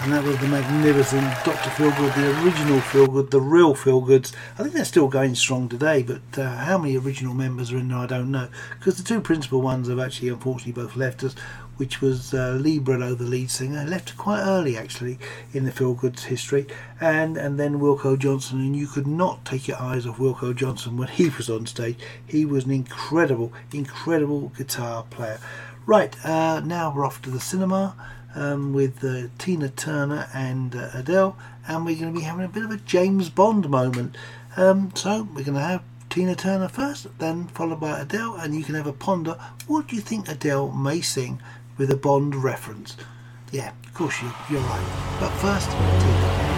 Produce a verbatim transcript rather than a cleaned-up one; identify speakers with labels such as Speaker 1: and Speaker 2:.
Speaker 1: and that was the magnificent Doctor Feelgood, the original Feelgood, the real Feelgoods. I think they're still going strong today, but uh, how many original members are in there I don't know, because the two principal ones have actually unfortunately both left us, which was uh, Lee Breddow, the lead singer, left quite early actually in the Feelgoods history, and and then Wilko Johnson, and you could not take your eyes off Wilko Johnson when he was on stage. He was an incredible, incredible guitar player. Right, uh, now we're off to the cinema um, with uh, Tina Turner and uh, Adele, and we're going to be having a bit of a James Bond moment. Um, so we're going to have Tina Turner first, then followed by Adele, and you can have a ponder. What do you think Adele may sing with a Bond reference? Yeah, of course you, you're right. But first, Tina.